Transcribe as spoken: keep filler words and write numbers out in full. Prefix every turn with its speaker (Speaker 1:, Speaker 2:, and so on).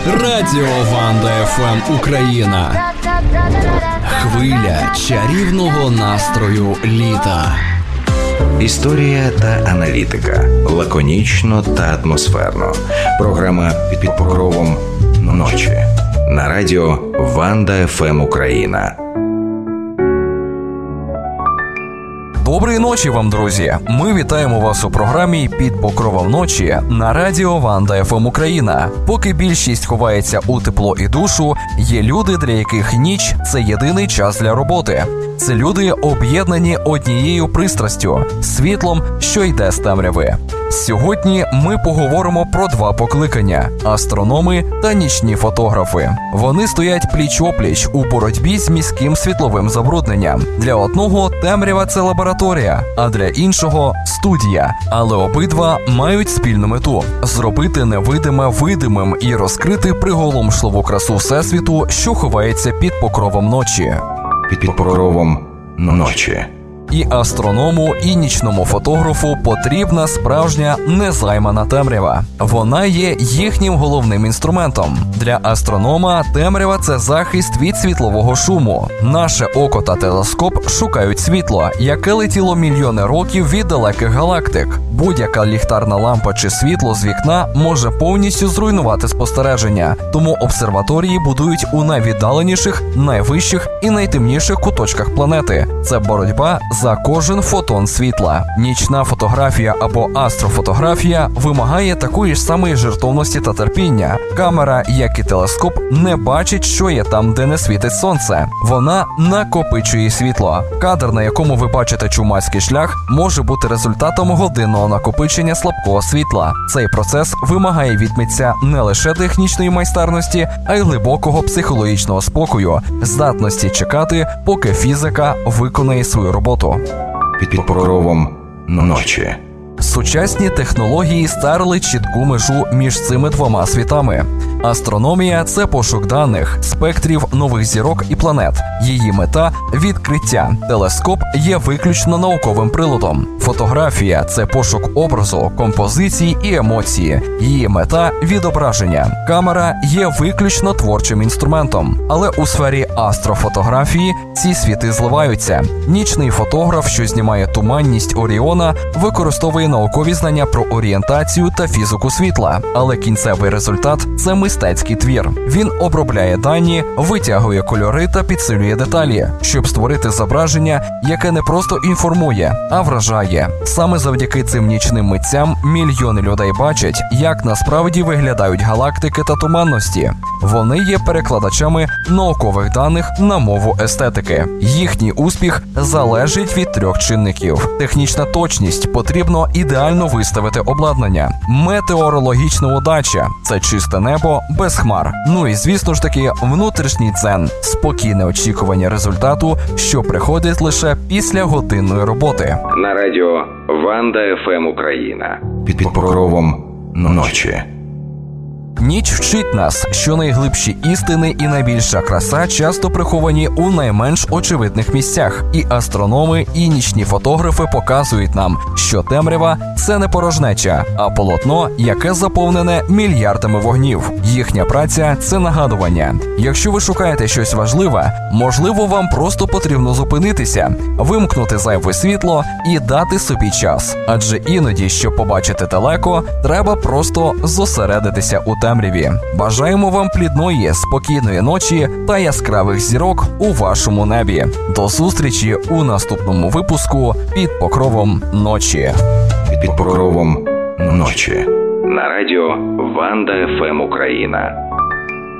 Speaker 1: Радіо Ванда еф ем Україна. Хвиля чарівного настрою літа.
Speaker 2: Історія та аналітика. Лаконічно та атмосферно. Програма «Під покровом ночі». На радіо Ванда еф ем Україна.
Speaker 3: Доброї ночі вам, друзі! Ми вітаємо вас у програмі «Під покровом ночі» на радіо Ванда еф ем Україна. Поки більшість ховається у тепло і душу, є люди, для яких ніч – це єдиний час для роботи. Це люди, об'єднані однією пристрастю – світлом, що йде з темряви. Сьогодні ми поговоримо про два покликання – астрономи та нічні фотографи. Вони стоять пліч-опліч у боротьбі з міським світловим забрудненням. Для одного темрява – це лабораторія, а для іншого – студія. Але обидва мають спільну мету – зробити невидиме видимим і розкрити приголомшливу красу Всесвіту, що ховається під покровом ночі.
Speaker 2: Під покровом ночі.
Speaker 3: І астроному, і нічному фотографу потрібна справжня незаймана темрява. Вона є їхнім головним інструментом. Для астронома темрява – це захист від світлового шуму. Наше око та телескоп шукають світло, яке летіло мільйони років від далеких галактик. Будь-яка ліхтарна лампа чи світло з вікна може повністю зруйнувати спостереження. Тому обсерваторії будують у найвіддаленіших, найвищих і найтемніших куточках планети. Це боротьба за кожен фотон світла. Нічна фотографія або астрофотографія вимагає такої ж самої жертовності та терпіння. Камера, як і телескоп, не бачить, що є там, де не світить сонце. Вона накопичує світло. Кадр, на якому ви бачите чумацький шлях, може бути результатом годинного накопичення слабкого світла. Цей процес вимагає від митця не лише технічної майстерності, а й глибокого психологічного спокою, здатності чекати, поки фізика виконає свою роботу.
Speaker 2: Під покровом ночі.
Speaker 3: Сучасні технології стерли чітку межу між цими двома світами. Астрономія – це пошук даних, спектрів нових зірок і планет. Її мета – відкриття. Телескоп є виключно науковим приладом. Фотографія – це пошук образу, композиції і емоції. Її мета – відображення. Камера є виключно творчим інструментом. Але у сфері астрофотографії ці світи зливаються. Нічний фотограф, що знімає туманність Оріона, використовує наукові знання про орієнтацію та фізику світла. Але кінцевий результат – це мистецький твір. Він обробляє дані, витягує кольори та підсилює деталі, щоб створити зображення, яке не просто інформує, а вражає. Саме завдяки цим нічним митцям мільйони людей бачать, як насправді виглядають галактики та туманності. Вони є перекладачами наукових даних на мову естетики. Їхній успіх залежить від трьох чинників. Технічна точність – потрібно ідеально виставити обладнання. Метеорологічна удача – це чисте небо без хмар. Ну і, звісно ж таки, внутрішній дзен – спокійне очікування результату, що приходить лише після годинної роботи.
Speaker 2: На радіо Ванда еф ем Україна. Під покровом ночі.
Speaker 3: Ніч вчить нас, що найглибші істини і найбільша краса часто приховані у найменш очевидних місцях. І астрономи, і нічні фотографи показують нам, що темрява – це не порожнеча, а полотно, яке заповнене мільярдами вогнів. Їхня праця – це нагадування. Якщо ви шукаєте щось важливе, можливо, вам просто потрібно зупинитися, вимкнути зайве світло і дати собі час. Адже іноді, щоб побачити далеко, треба просто зосередитися у темряві. Бажаємо вам плідної, спокійної ночі та яскравих зірок у вашому небі. До зустрічі у наступному випуску «Під покровом ночі».
Speaker 2: Під покровом ночі. На радіо Ванда еф ем Україна.